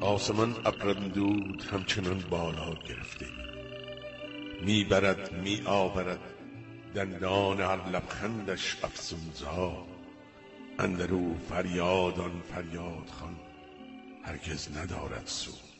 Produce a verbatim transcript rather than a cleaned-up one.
آسمان ابرندود همچنان بالا گرفته، می برد می آورد دندان هر لبخندش افسونزا. اندرو فریاد آن فریاد خوان هرگز ندارد سو.